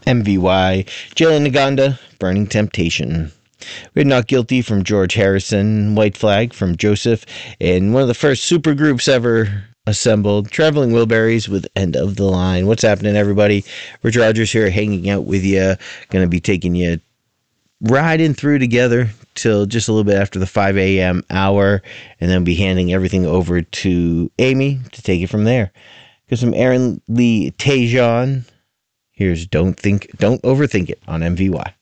MVY, Jalen Naganda, Burning Temptation. We had Not Guilty from George Harrison, White Flag from Joseph, and one of the first supergroups ever assembled, Traveling Wilburys with End of the Line. What's happening, everybody? Rich Rogers here, hanging out with you. Going to be taking you riding through together till just a little bit after the 5 a.m. hour, and then be handing everything over to Amy to take it from there. Got some Aaron Lee Tejon. Here's Don't Overthink It on MVY.